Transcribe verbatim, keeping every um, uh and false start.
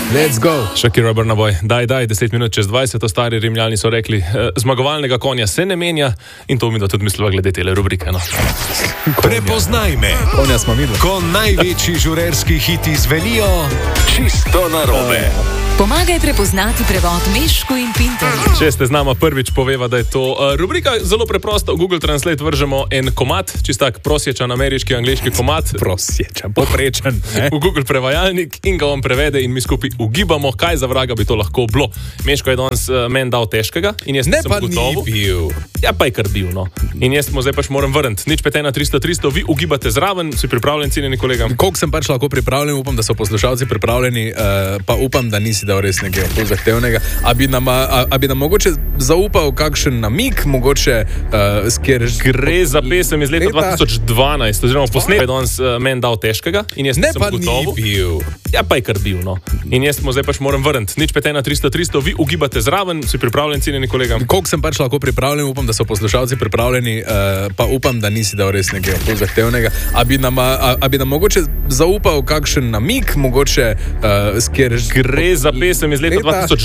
Let's go. Shakira Bernaboj, daj, daj, deset minut čez dvajset, to stari Rimljani so rekli, eh, zmagovalnega konja se ne menja in to mi da tudi misliva glede tele rubrike. No. Prepoznaj me, Konja smo videli. ko največji žurerski hiti zvelijo čisto narobe. Pomagaj prepoznati prevod Mešku in Pinterju. Če ste z nama prvič, poveva, da je to uh, rubrika zelo preprosta. V Google Translate vržemo en komad, čistak prosječan ameriški, angliški komad. Prosječan, poprečen. V Google prevajalnik in ga on prevede in mi skupaj ugibamo, kaj za vraga bi to lahko bilo. Meško je danes uh, meni dal težkega in jaz Ne sem pa gotovo. ni bil. Ja, pa je kar bil, no. In jaz mu zdaj pač moram vrniti. Nič pet ena tristo tristo, vi ugibate zraven, si pripravljen, cenjeni kolega? Koliko sem pač lahko pripravljen, upam, da so poslušalci pripravljeni, uh, pa upam, da nisi dal res nekaj bolj zahtevnega. A bi nam, a, a bi nam mogoče zaupal kakšen namig, mogoče uh, skjer... Gre za pesem iz leta Leta? dva tisoč dvanajst, oziroma posnetek je danes uh, meni dal težkega in jaz Ne sem pa gotovo. ni bil. Ja, pa je kar bil, no. In jaz mu zdaj pač moram vrniti. Nič pet ena tristo tristo, vi ugibate zraven, si pripravljen, cenjeni kolega? Koliko sem pač lahko pripravljen, upam, da so poslušalci pripravljeni, uh, pa upam, da nisi dal res nekaj bolj zahtevnega. A bi nam, a, a bi nam mogoče zaupal kakšen namig, mogoče uh, skjer... Gre za pesem iz leta Leta? dva tisoč